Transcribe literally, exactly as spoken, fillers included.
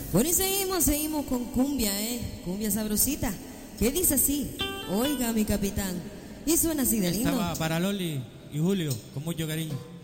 Bueno, y seguimos, seguimos con cumbia, ¿eh? Cumbia sabrosita. ¿Qué dice así? Oiga, mi capitán. Y suena así de lindo. Estaba para Loli y Julio, con mucho cariño.